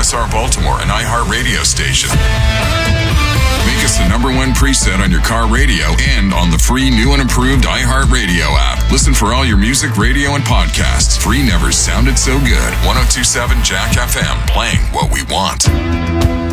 KSR Baltimore, an iHeartRadio station. Make us the #1 preset on your car radio and on the free new and improved iHeartRadio app. Listen for all your music, radio, and podcasts. Free never sounded so good. 102.7 Jack FM, playing what we want.